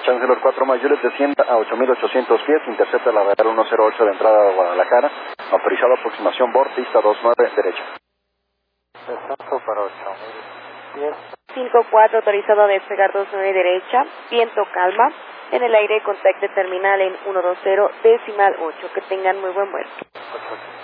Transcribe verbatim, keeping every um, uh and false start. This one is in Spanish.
Chancellor cuatro más Juliet descienda a ocho mil ochocientos pies, intercepta la radar uno cero ocho de entrada a Guadalajara, autorizado aproximación bord, pista dos nueve derecha. Descenso para ocho mil pies. cinco cuatro, autorizado a despegar dos nueve derecha, viento calma, en el aire contacte terminal en uno dos cero decimal ocho, que tengan muy buen vuelo. ocho.